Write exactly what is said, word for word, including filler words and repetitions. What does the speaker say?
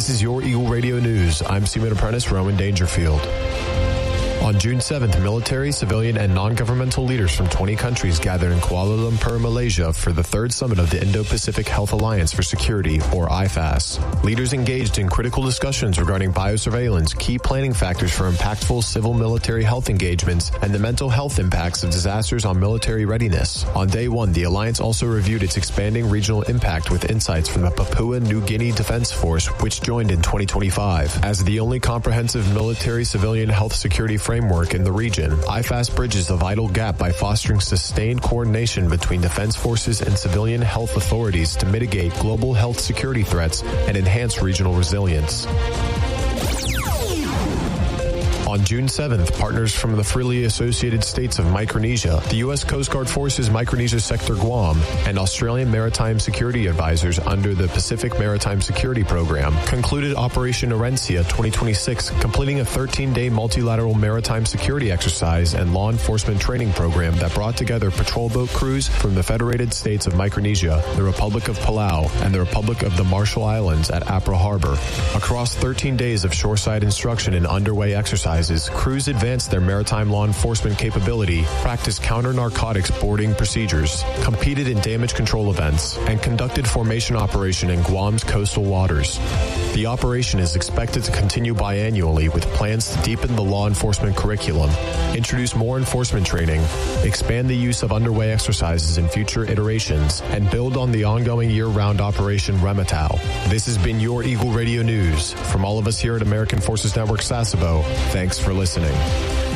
This is your Eagle Radio News. I'm Seaman Apprentice Roman Dangerfield. On June seventh, military, civilian, and non-governmental leaders from twenty countries gathered in Kuala Lumpur, Malaysia for the third summit of the Indo-Pacific Health Alliance for Security, or I F A S. Leaders engaged in critical discussions regarding biosurveillance, key planning factors for impactful civil-military health engagements, and the mental health impacts of disasters on military readiness. On day one, the alliance also reviewed its expanding regional impact with insights from the Papua New Guinea Defense Force, which joined in twenty twenty-five. As the only comprehensive military-civilian health security framework in the region, I F A S bridges the vital gap by fostering sustained coordination between defense forces and civilian health authorities to mitigate global health security threats and enhance regional resilience. On June seventh, partners from the freely associated states of Micronesia, the U S Coast Guard Forces Micronesia Sector Guam, and Australian Maritime Security Advisors under the Pacific Maritime Security Program concluded Operation Orencia twenty twenty-six, completing a thirteen-day multilateral maritime security exercise and law enforcement training program that brought together patrol boat crews from the Federated States of Micronesia, the Republic of Palau, and the Republic of the Marshall Islands at Apra Harbor. Across thirteen days of shoreside instruction and underway exercises, crews advanced their maritime law enforcement capability, practiced counter-narcotics boarding procedures, competed in damage control events, and conducted formation operation in Guam's coastal waters. The operation is expected to continue biannually with plans to deepen the law enforcement curriculum, introduce more enforcement training, expand the use of underway exercises in future iterations, and build on the ongoing year-round Operation Rematau. This has been your Eagle Radio News. From all of us here at American Forces Network Sasebo, thanks for listening.